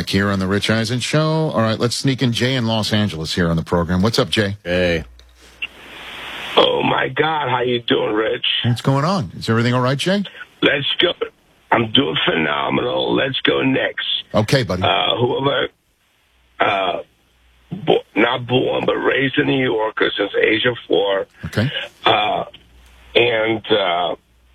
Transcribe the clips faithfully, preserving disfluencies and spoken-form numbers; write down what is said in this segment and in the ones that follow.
Back here on the Rich Eisen Show. All right, let's sneak in Jay in Los Angeles here on the program. What's up, Jay? Hey. Oh, my God. How you doing, Rich? What's going on? Is everything all right, Jay? Let's go. I'm doing phenomenal. Let's go Knicks. Okay, buddy. Uh, whoever, uh, bo- not born, but raised in New York since the age of four. Okay. Uh, and uh,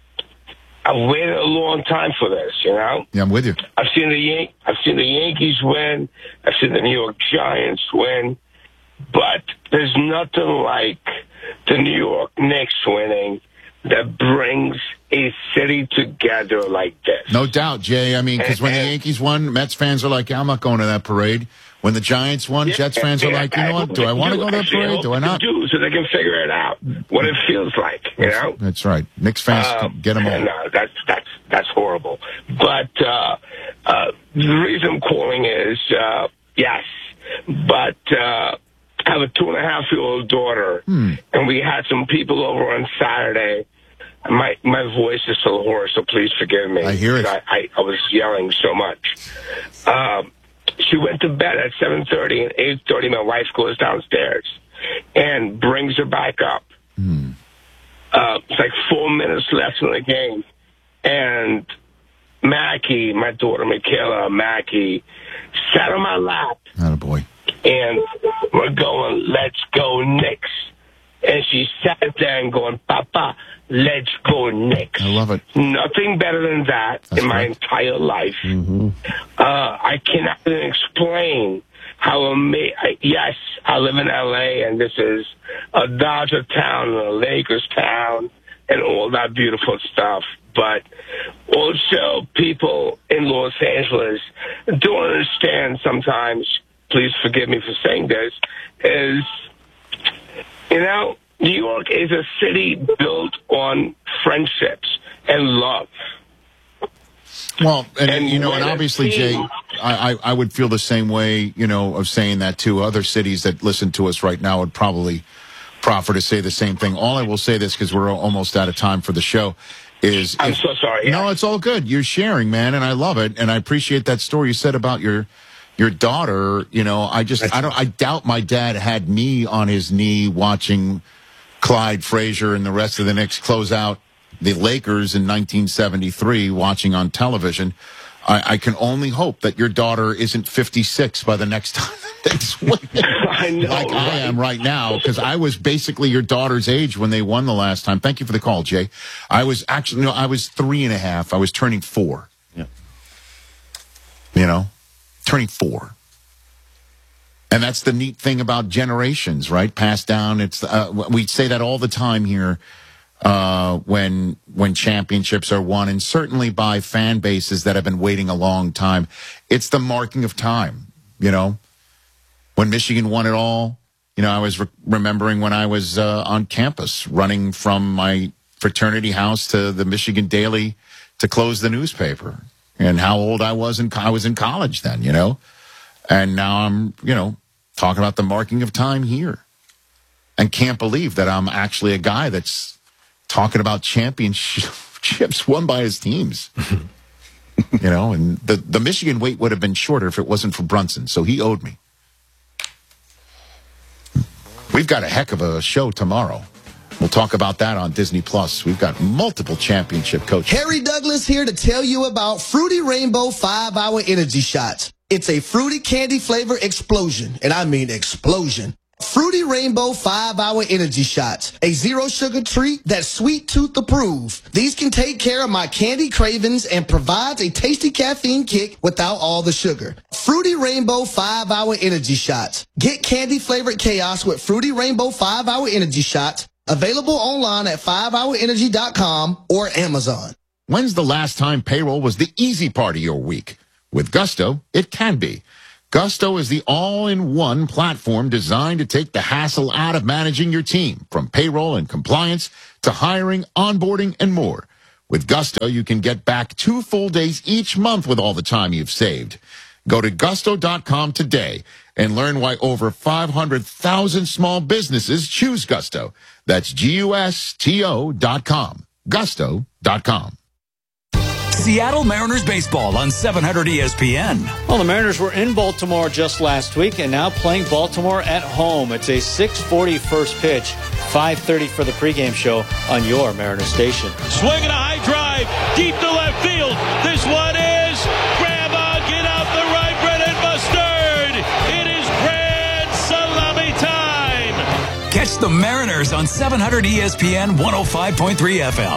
I've waited a long time for this, you know? Yeah, I'm with you. I've seen the Yan- I've seen the Yankees win. I've seen the New York Giants win. But there's nothing like the New York Knicks winning that brings a city together like this. No doubt, Jay. I mean, because when the Yankees won, Mets fans are like, I'm not going to that parade. When the Giants won, Yeah, Jets fans are yeah, like, you know what? Do I want to go to that Actually, parade? Do I not? Do so they can figure it out what it feels like. You know, That's right. Knicks fans Uh, can get them all. No, that's that's that's horrible. But uh, uh, the reason I'm calling is uh, yes, but uh, I have a two and a half year old daughter, Hmm. and we had some people over on Saturday. My my voice is so hoarse, so please forgive me. I hear it. I, I, I was yelling so much. Um, she went to bed at seven thirty, and eight thirty my wife goes downstairs and brings her back up. Hmm. Uh, it's like four minutes left in the game. And Mackie, my daughter Michaela Mackie, sat on my lap. Attaboy. And we're going, let's go Knicks. And she sat there and going, Papa, let's go Knicks. I love it. Nothing better than that That's in my right. entire life. Mm-hmm. Uh, I cannot even explain how amazing. Yes, I live in L A, and this is a Dodger town and a Lakers town and all that beautiful stuff. But also, people in Los Angeles don't understand sometimes, please forgive me for saying this, is, you know, New York is a city built on friendships and love. Well, and, And you know, and when a obviously, team- Jay, I, I, I would feel the same way, you know, of saying that too. Other cities that listen to us right now would probably proffer to say the same thing. All I will say this, because we're almost out of time for the show, is... I'm if- so sorry. No, it's all good. You're sharing, man, and I love it, and I appreciate that story you said about your your daughter. You know, I just, I don't, I doubt my dad had me on his knee watching Clyde Frazier and the rest of the Knicks close out the Lakers in nineteen seventy-three, watching on television. I, I can only hope that your daughter isn't fifty-six by the next time it's winning, I know, like I right? am right now, because I was basically your daughter's age when they won the last time. Thank you for the call, Jay. I was actually, no, I was three and a half. I was turning four. Yeah. You know, turning four. And that's the neat thing about generations, right? Passed down. It's uh, we say that all the time here. Uh, when when championships are won, and certainly by fan bases that have been waiting a long time, it's the marking of time. You know, when Michigan won it all, you know, I was re- remembering when I was uh, on campus running from my fraternity house to the Michigan Daily to close the newspaper, and how old I was in I was in college then. You know, and now I'm you know talking about the marking of time here, and can't believe that I'm actually a guy that's talking about championships won by his teams. You know, and the, the Michigan wait would have been shorter if it wasn't for Brunson, so he owed me. We've got a heck of a show tomorrow. We'll talk about that on Disney Plus. We've got multiple championship coaches. Harry Douglas here to tell you about Fruity Rainbow five hour Energy Shots. It's a fruity candy flavor explosion, and I mean explosion. Fruity Rainbow five hour Energy Shots, a zero sugar treat that's sweet tooth approved. These can take care of my candy cravings and provides a tasty caffeine kick without all the sugar. Fruity Rainbow five hour Energy Shots. Get candy flavored chaos with Fruity Rainbow five hour Energy Shots. Available online at five hour energy dot com or Amazon. When's the last time payroll was the easy part of your week? With Gusto, it can be. Gusto is the all-in-one platform designed to take the hassle out of managing your team, from payroll and compliance to hiring, onboarding, and more. With Gusto, you can get back two full days each month with all the time you've saved. Go to gusto dot com today and learn why over five hundred thousand small businesses choose Gusto. That's G U S T O dot com. Gusto dot com. Seattle Mariners baseball on seven hundred E S P N. Well, the Mariners were in Baltimore just last week and now playing Baltimore at home. It's a six forty first pitch, five thirty for the pregame show on your Mariners station. Swinging a high drive deep to left field. This one is grab on, get out the right, Brennan Mustard. It is grand salami time. Catch the Mariners on seven hundred E S P N one oh five point three F M.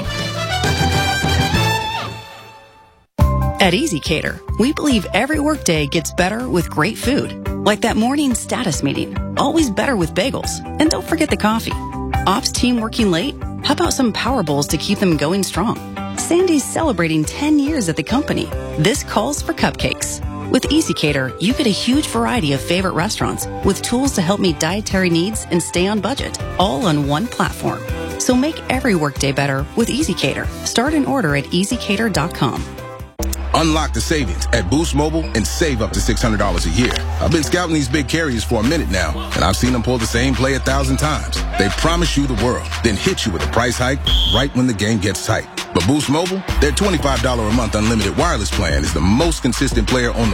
At EasyCater, we believe every workday gets better with great food. Like that morning status meeting, always better with bagels. And don't forget the coffee. Ops team working late? How about some Power Bowls to keep them going strong? Sandy's celebrating ten years at the company. This calls for cupcakes. With EasyCater, you get a huge variety of favorite restaurants with tools to help meet dietary needs and stay on budget, all on one platform. So make every workday better with EasyCater. Start an order at easy cater dot com. Unlock the savings at Boost Mobile and save up to six hundred dollars a year. I've been scouting these big carriers for a minute now, and I've seen them pull the same play a thousand times. They promise you the world, then hit you with a price hike right when the game gets tight. But Boost Mobile, their twenty-five dollars a month unlimited wireless plan is the most consistent player on the